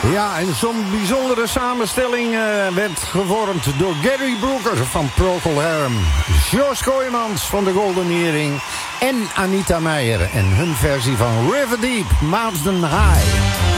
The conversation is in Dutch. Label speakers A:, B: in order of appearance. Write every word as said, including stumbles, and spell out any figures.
A: Ja, en zo'n bijzondere samenstelling uh, werd gevormd door Gary Brooker van Procol Harum, Jos Kooijmans van de Golden Earring en Anita Meijer en hun versie van River Deep, Mountain High.